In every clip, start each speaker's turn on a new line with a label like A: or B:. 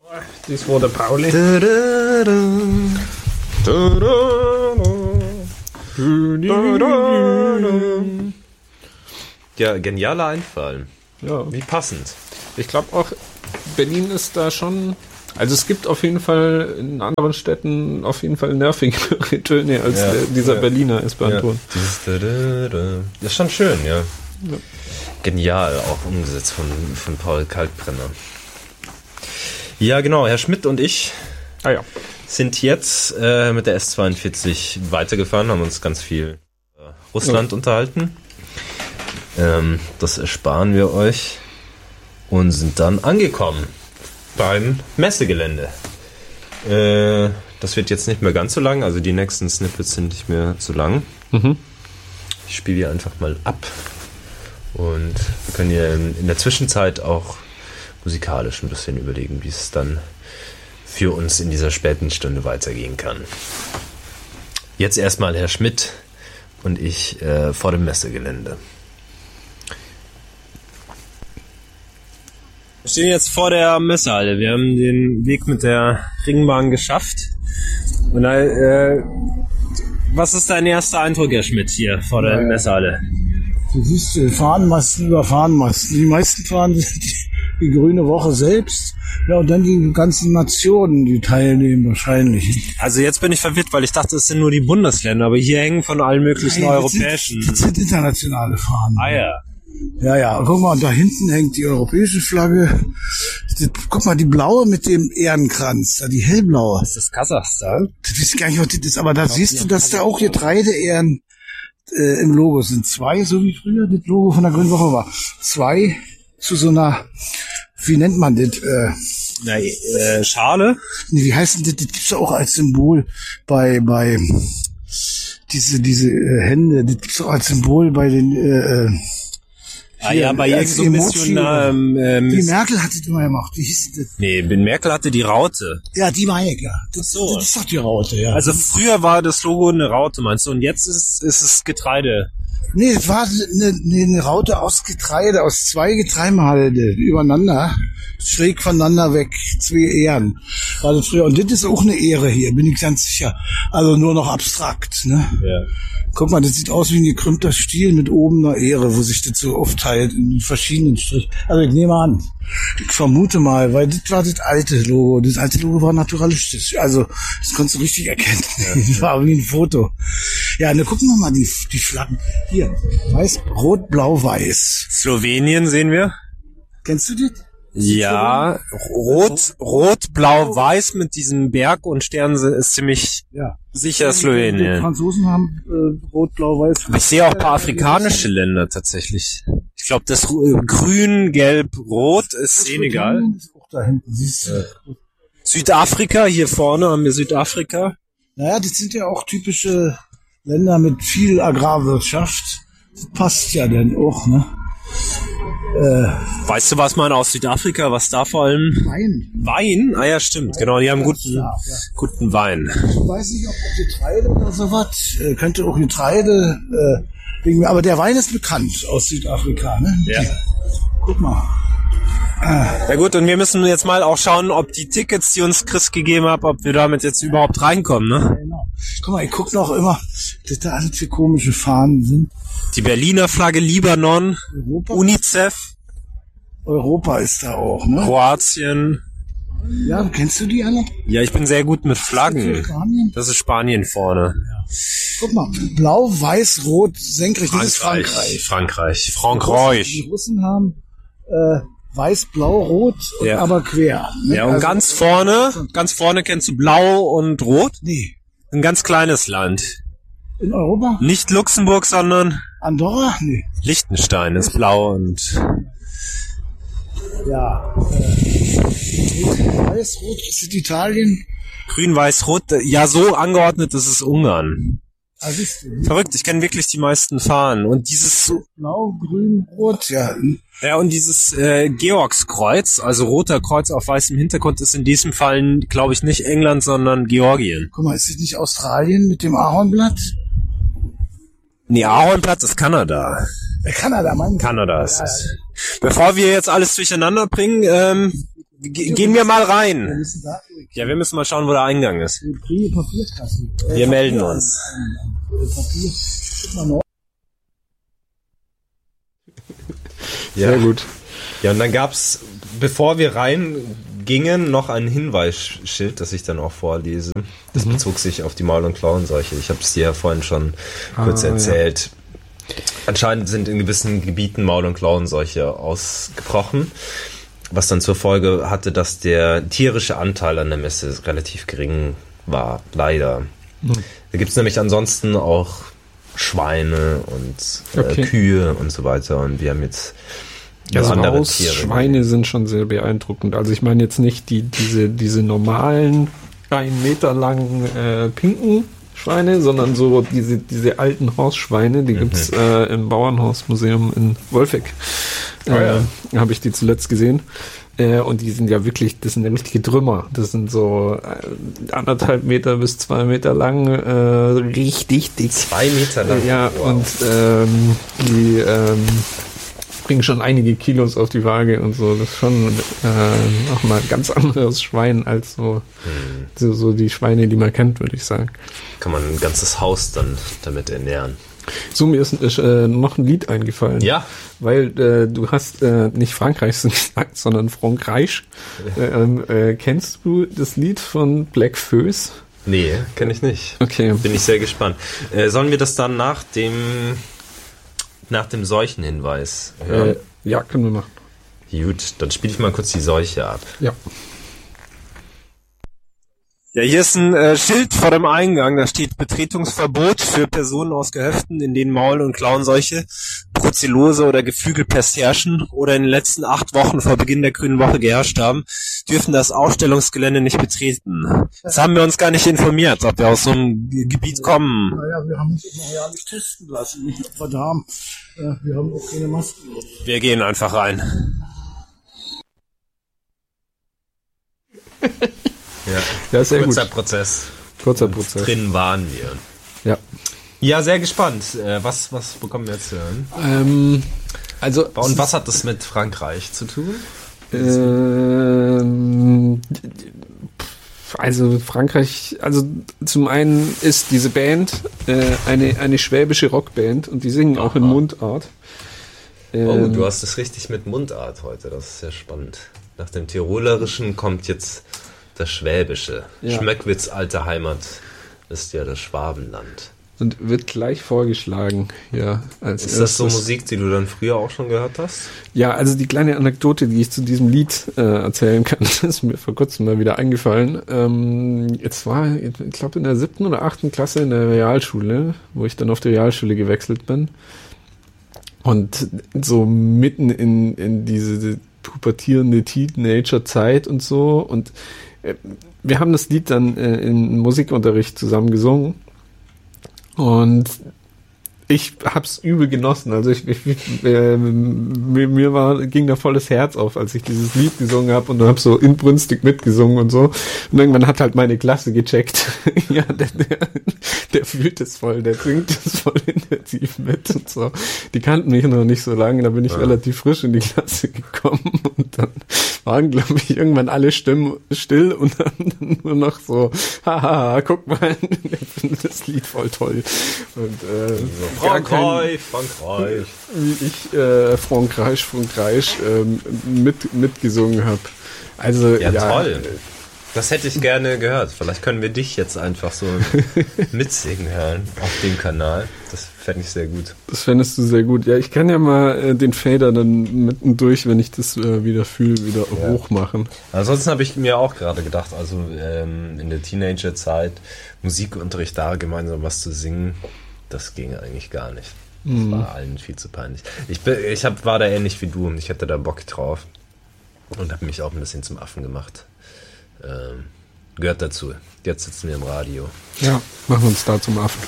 A: Dies wurde Pauli.
B: Ja, genialer Einfall.
A: Ja.
B: Wie passend.
A: Ich glaube auch, Berlin ist da schon... Also es gibt auf jeden Fall in anderen Städten auf jeden Fall nervigere Töne als dieser Berliner S-Bahn-Ton.
B: Das ist schon schön, ja. Genial, auch umgesetzt von Paul Kalkbrenner. Ja, genau, Herr Schmidt und ich sind jetzt mit der S42 weitergefahren, haben uns ganz viel Russland unterhalten. Das ersparen wir euch und sind dann angekommen beim Messegelände. Das wird jetzt nicht mehr ganz so lang, also die nächsten Snippets sind nicht mehr so lang. Ich spiele hier einfach mal ab und wir können hier in der Zwischenzeit auch musikalisch ein bisschen überlegen, wie es dann für uns in dieser späten Stunde weitergehen kann. Jetzt erstmal Herr Schmidt und ich vor dem Messegelände. Wir stehen jetzt vor der Messehalle. Wir haben den Weg mit der Ringbahn geschafft. Und was ist dein erster Eindruck, Herr Schmidt, hier vor der Messehalle?
C: Du siehst Fahnenmasten über Fahnenmasten. Die meisten fahren die Grüne Woche selbst. Ja, und dann die ganzen Nationen, die teilnehmen wahrscheinlich.
B: Also jetzt bin ich verwirrt, weil ich dachte, es sind nur die Bundesländer, aber hier hängen von allen möglichen europäischen...
C: Das sind internationale Fahnen.
B: Ah ja.
C: Ja, guck mal, und da hinten hängt die europäische Flagge. Guck mal, die blaue mit dem Ehrenkranz, die hellblaue.
B: Ist das Kasachstan?
C: Das ist gar nicht, was das ist, aber da siehst du, dass da auch Getreideehren im Logo sind. 2, so wie früher das Logo von der Grünen Woche war. 2 zu so einer, wie nennt man das?
B: Schale?
C: Nee, wie heißt denn das? Das gibt's ja auch als Symbol bei diese Hände. Das gibt's auch als Symbol bei den
B: bei irgend so ein bisschen...
C: die Merkel hat das immer gemacht. Wie hieß das?
B: Nee, Merkel hatte die Raute.
C: Ja, die meine ich, ja. Das ist doch die Raute, ja.
B: Also früher war das Logo eine Raute, meinst du? Und jetzt ist es Getreide.
C: Nee, es war eine Raute aus Getreide, aus 2 Getreidehalde übereinander, schräg voneinander weg, 2 Ehren. War das früher. Und das ist auch eine Ehre hier, bin ich ganz sicher. Also nur noch abstrakt, ne? Ja. Guck mal, das sieht aus wie ein gekrümmter Stiel mit oben einer Ehre, wo sich das so aufteilt in verschiedenen Strichen. Also ich nehme an, ich vermute mal, weil das war das alte Logo. Das alte Logo war naturalistisch. Also das konntest du richtig erkennen. Das war wie ein Foto. Ja, dann gucken wir mal die Flaggen. Hier, weiß, rot, blau, weiß.
B: Slowenien sehen wir.
C: Kennst du das?
B: Ja, rot, blau, weiß mit diesem Berg und Sternen ist ziemlich sicher Slowenien.
C: Die Franzosen haben rot, blau, weiß.
B: Ich sehe auch ein paar afrikanische Länder tatsächlich. Ich glaube, das grün, gelb, rot ist Senegal.
C: Ist auch da hinten, siehst du.
B: Südafrika, hier vorne haben wir Südafrika.
C: Naja, das sind ja auch typische Länder mit viel Agrarwirtschaft. Das passt ja dann auch, ne?
B: Weißt du, was man aus Südafrika, was da vor allem? Wein? Ah ja, stimmt. Genau, die haben guten Wein.
C: Ich weiß nicht, ob Getreide oder sowas. Könnte auch Getreide. Aber der Wein ist bekannt aus Südafrika, ne?
B: Ja.
C: Guck mal.
B: Ja gut, und wir müssen jetzt mal auch schauen, ob die Tickets, die uns Chris gegeben hat, ob wir damit jetzt überhaupt reinkommen, ne?
C: Ja, genau. Guck mal, ich guck noch immer, dass da alles für komische Fahnen sind.
B: Die Berliner Flagge, Libanon,
C: Europa?
B: UNICEF.
C: Europa ist da auch, ne?
B: Kroatien.
C: Ja, kennst du die alle?
B: Ja, ich bin sehr gut mit Flaggen. Das ist Spanien vorne.
C: Ja. Guck mal, blau, weiß, rot, senkrecht, das ist Frankreich.
B: Frankreich.
C: Die Russen haben weiß, blau, rot, aber quer. Ne?
B: Ja, und also, ganz vorne kennst du blau und rot?
C: Nee.
B: Ein ganz kleines Land.
C: In Europa?
B: Nicht Luxemburg, sondern
C: Andorra? Nee.
B: Liechtenstein ist blau und...
C: Ja. Weiß, rot ist Italien.
B: Grün, weiß, rot. Ja, so angeordnet, das ist Ungarn.
C: Also
B: verrückt, ich kenne wirklich die meisten Fahnen. Und dieses...
C: Blau, grün, rot, ja.
B: Ja, und dieses Georgskreuz, also roter Kreuz auf weißem Hintergrund, ist in diesem Fall, glaube ich, nicht England, sondern Georgien.
C: Guck mal, ist das nicht Australien mit dem Ahornblatt?
B: Nee, Ahornblatt ist Kanada.
C: Kanada, Mann.
B: Kanada ist es. Bevor wir jetzt alles durcheinander bringen, Gehen wir mal rein. Ja, wir müssen mal schauen, wo der Eingang ist. Wir melden uns.
A: Sehr gut.
B: Ja, und dann gab's, bevor wir reingingen, noch ein Hinweisschild, das ich dann auch vorlese. Das bezog sich auf die Maul- und Klauenseuche. Ich habe es dir ja vorhin schon kurz erzählt. Ja. Anscheinend sind in gewissen Gebieten Maul- und Klauenseuche ausgebrochen, was dann zur Folge hatte, dass der tierische Anteil an der Messe relativ gering war, leider. Da gibt's nämlich ansonsten auch Schweine und Kühe und so weiter, und wir haben jetzt andere Tiere.
A: Schweine sind schon sehr beeindruckend. Also ich meine jetzt nicht diese normalen 1 Meter langen pinken Schweine, sondern so diese alten Hausschweine, die gibt's im Bauernhausmuseum in Wolfegg. Habe ich die zuletzt gesehen. Und die sind ja wirklich, das sind ja richtige Trümmer. Das sind so 1,5 Meter bis 2 Meter lang, richtig dick.
B: 2 Meter lang?
A: Ja, wow. Und die bringen schon einige Kilos auf die Waage und so. Das ist schon auch mal ein ganz anderes Schwein als so die Schweine, die man kennt, würde ich sagen.
B: Kann man ein ganzes Haus dann damit ernähren.
A: So, mir ist noch ein Lied eingefallen.
B: Ja.
A: Weil du hast nicht Frankreich gesagt, sondern Frankreich. Kennst du das Lied von Black Föß?
B: Nee, kenne ich nicht.
A: Okay.
B: Bin ich sehr gespannt. Sollen wir das dann nach dem Seuchenhinweis hören?
A: Ja, können wir machen.
B: Gut, dann spiele ich mal kurz die Seuche ab.
A: Ja.
B: Ja, hier ist ein Schild vor dem Eingang, da steht Betretungsverbot für Personen aus Gehöften, in denen Maul- und Klauenseuche, Brucellose oder Geflügelpest herrschen oder in den letzten 8 Wochen vor Beginn der Grünen Woche geherrscht haben, dürfen das Ausstellungsgelände nicht betreten. Jetzt haben wir uns gar nicht informiert, ob wir aus so einem Gebiet kommen.
C: Naja, wir haben uns immer ja nicht testen lassen, nicht ob wir da haben. Wir haben auch keine Masken.
B: Wir gehen einfach rein.
A: Ja, sehr
B: Kurzer
A: gut.
B: Prozess.
A: Kurzer Prozess.
B: Drin waren wir.
A: Ja.
B: Ja, sehr gespannt. Was bekommen wir jetzt zu hören? Und was hat das mit Frankreich zu tun?
A: Also Frankreich, also zum einen ist diese Band eine schwäbische Rockband und die singen auch in Mundart.
B: Du hast es richtig mit Mundart heute, das ist sehr spannend. Nach dem Tirolerischen kommt jetzt das Schwäbische. Ja. Schmöckwitz, alte Heimat, ist ja das Schwabenland.
A: Und wird gleich vorgeschlagen, ja.
B: Ist das so Musik, die du dann früher auch schon gehört hast?
A: Ja, also die kleine Anekdote, die ich zu diesem Lied erzählen kann, ist mir vor kurzem mal wieder eingefallen. Jetzt war, ich glaube, in der 7. oder 8. Klasse in der Realschule, wo ich dann auf die Realschule gewechselt bin. Und so mitten in diese pubertierende Teenager-Zeit und so. Und wir haben das Lied dann im Musikunterricht zusammen gesungen. Und ich hab's übel genossen. Also mir ging da voll das Herz auf, als ich dieses Lied gesungen habe, und hab so inbrünstig mitgesungen und so. Und irgendwann hat halt meine Klasse gecheckt. Ja, der fühlt es voll, der singt es voll intensiv mit und so. Die kannten mich noch nicht so lange, da bin ich relativ frisch in die Klasse gekommen, und dann waren, glaube ich, irgendwann alle Stimmen still und dann nur noch so, haha, guck mal, der findet das Lied voll toll. Und
B: Frankreich.
A: Wie ich Frankreich mitgesungen habe. Also
B: ja, toll. Das hätte ich gerne gehört. Vielleicht können wir dich jetzt einfach so mitsingen hören auf dem Kanal. Das fände ich sehr gut.
A: Das fändest du sehr gut. Ja, ich kann ja mal den Fader dann mittendurch, wenn ich das wieder fühle, wieder hoch machen.
B: Ansonsten habe ich mir auch gerade gedacht, also in der Teenagerzeit Musikunterricht da gemeinsam was zu singen, das ging eigentlich gar nicht. Das war allen viel zu peinlich. Ich war da ähnlich wie du und ich hatte da Bock drauf und habe mich auch ein bisschen zum Affen gemacht. Gehört dazu. Jetzt sitzen wir im Radio.
A: Ja, machen wir uns da zum Affen.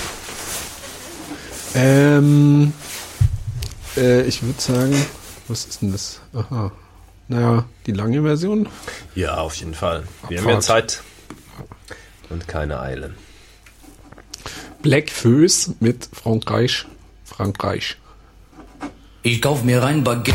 A: Ich würde sagen, was ist denn das? Aha. Naja, die lange Version?
B: Ja, auf jeden Fall. Wir haben ja Zeit und keine Eile.
A: Black Föß mit Frankreich. Ich kauf mir rein Baguette.